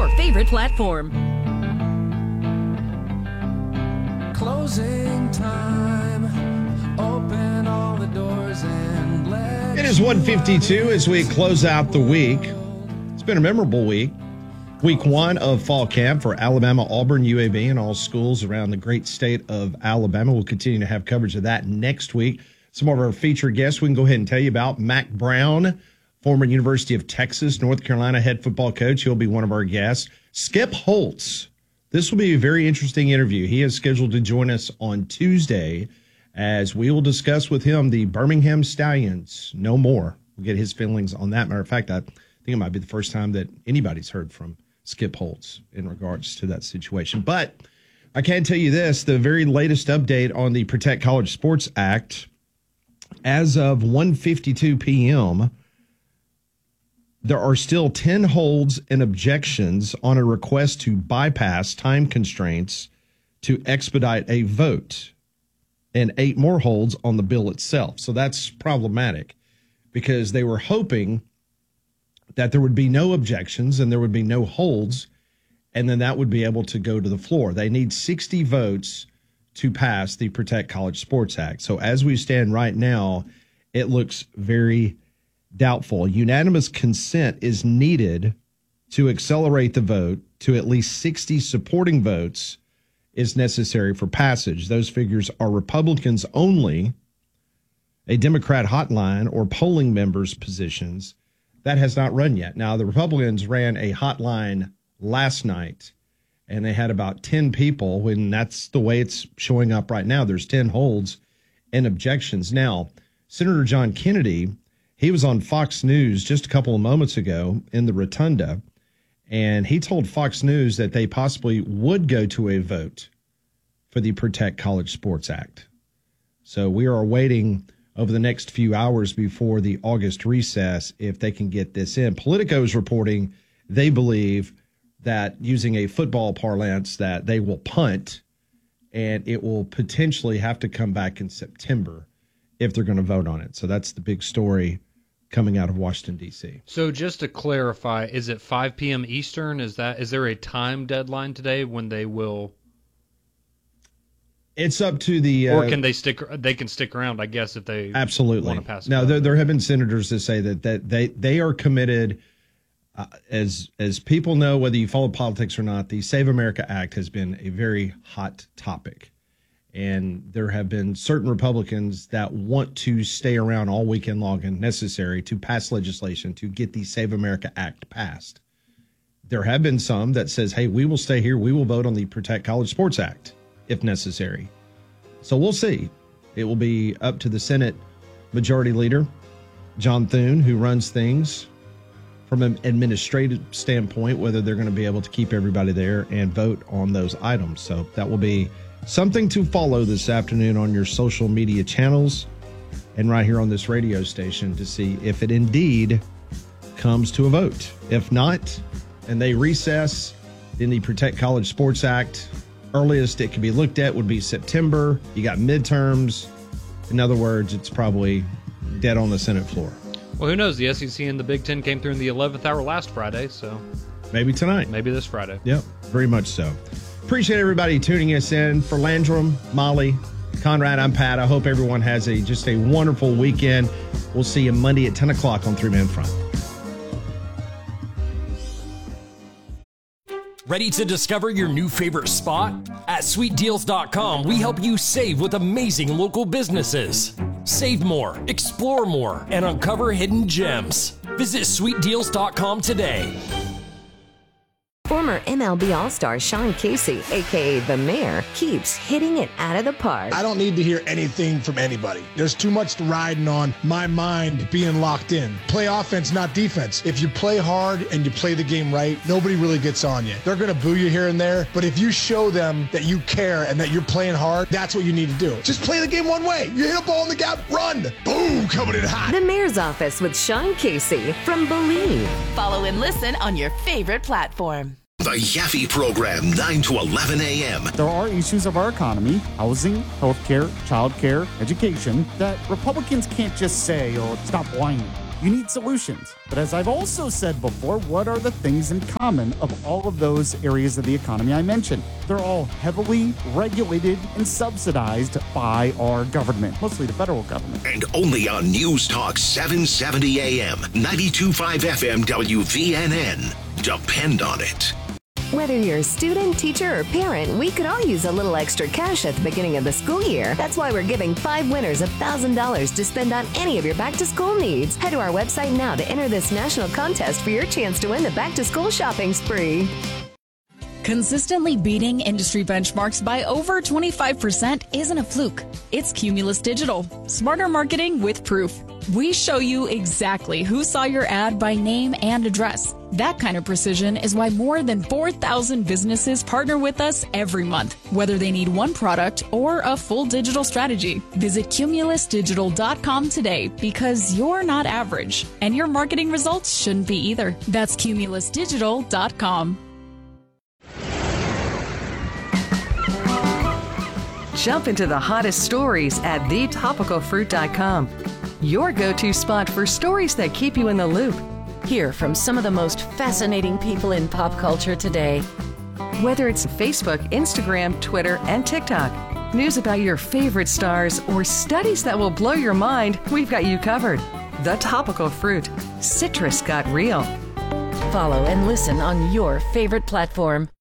your favorite platform. Closing time. Open all the doors and let It is 1:52 as we close out the week. It's been a memorable week. Week one of fall camp for Alabama, Auburn, UAB, and all schools around the great state of Alabama. We'll continue to have coverage of that next week. Some of our featured guests we can go ahead and tell you about. Mack Brown, former University of Texas, North Carolina head football coach. He'll be one of our guests. Skip Holtz. This will be a very interesting interview. He is scheduled to join us on Tuesday as we will discuss with him the Birmingham Stallions. No more. We'll get his feelings on that. Matter of fact, I think it might be the first time that anybody's heard from Skip Holtz in regards to that situation. But I can tell you this, the very latest update on the Protect College Sports Act, as of 1:52 p.m., there are still 10 holds and objections on a request to bypass time constraints to expedite a vote, and 8 more holds on the bill itself. So that's problematic because they were hoping that there would be no objections and there would be no holds, and then that would be able to go to the floor. They need 60 votes to pass the Protect College Sports Act. So as we stand right now, it looks very doubtful. Unanimous consent is needed to accelerate the vote to at least 60 supporting votes is necessary for passage. Those figures are Republicans only, a Democrat hotline, or polling members' positions. That has not run yet. Now, the Republicans ran a hotline last night, and they had about 10 people, when that's the way it's showing up right now. There's 10 holds and objections. Now, Senator John Kennedy, he was on Fox News just a couple of moments ago in the Rotunda, and he told Fox News that they possibly would go to a vote for the Protect College Sports Act. So we are waiting over the next few hours before the August recess if they can get this in. Politico is reporting they believe that, using a football parlance, that they will punt and it will potentially have to come back in September if they're going to vote on it. So that's the big story coming out of Washington, D.C. So just to clarify, is it 5 p.m. Eastern? Is there a time deadline today when they will? It's up to the... or can they stick? They can stick around, I guess, if they absolutely want to pass it. Now, there have been senators that say that they are committed. As people know, whether you follow politics or not, the Save America Act has been a very hot topic. And there have been certain Republicans that want to stay around all weekend long and necessary to pass legislation to get the Save America Act passed. There have been some that says, hey, we will stay here. We will vote on the Protect College Sports Act if necessary. So we'll see. It will be up to the Senate Majority Leader, John Thune, who runs things from an administrative standpoint, whether they're going to be able to keep everybody there and vote on those items. So that will be something to follow this afternoon on your social media channels and right here on this radio station to see if it indeed comes to a vote. If not, and they recess, then the Protect College Sports Act, earliest it can be looked at would be September. You got midterms. In other words, it's probably dead on the Senate floor. Well, who knows? The SEC and the Big Ten came through in the 11th hour last Friday, so maybe tonight. Maybe this Friday. Yep, very much so. Appreciate everybody tuning us in. For Landrum, Molly, Conrad, I'm Pat. I hope everyone has just a wonderful weekend. We'll see you Monday at 10 o'clock on Three Man Front. Ready to discover your new favorite spot? At SweetDeals.com, we help you save with amazing local businesses. Save more, explore more, and uncover hidden gems. Visit SweetDeals.com today. Former MLB All-Star Sean Casey, a.k.a. The Mayor, keeps hitting it out of the park. I don't need to hear anything from anybody. There's too much riding on my mind being locked in. Play offense, not defense. If you play hard and you play the game right, nobody really gets on you. They're going to boo you here and there, but if you show them that you care and that you're playing hard, that's what you need to do. Just play the game one way. You hit a ball in the gap, run. Boom, coming in hot. The Mayor's Office with Sean Casey from Believe. Follow and listen on your favorite platform. The Yaffe Program, 9 to 11 a.m. There are issues of our economy, housing, healthcare, childcare, education, that Republicans can't just say, oh, stop whining. You need solutions. But as I've also said before, what are the things in common of all of those areas of the economy I mentioned? They're all heavily regulated and subsidized by our government, mostly the federal government. And only on News Talk 770 AM, 92.5 FM WVNN. Depend on it. Whether you're a student, teacher, or parent, we could all use a little extra cash at the beginning of the school year. That's why we're giving 5 winners $1,000 to spend on any of your back-to-school needs. Head to our website now to enter this national contest for your chance to win the back-to-school shopping spree. Consistently beating industry benchmarks by over 25% isn't a fluke. It's Cumulus Digital. Smarter marketing with proof. We show you exactly who saw your ad by name and address. That kind of precision is why more than 4,000 businesses partner with us every month, whether they need one product or a full digital strategy. Visit cumulusdigital.com today because you're not average, and your marketing results shouldn't be either. That's cumulusdigital.com. Jump into the hottest stories at thetopicalfruit.com. Your go-to spot for stories that keep you in the loop. Hear from some of the most fascinating people in pop culture today. Whether it's Facebook, Instagram, Twitter, and TikTok, news about your favorite stars, or studies that will blow your mind, we've got you covered. The Topical Fruit. Citrus got real. Follow and listen on your favorite platform.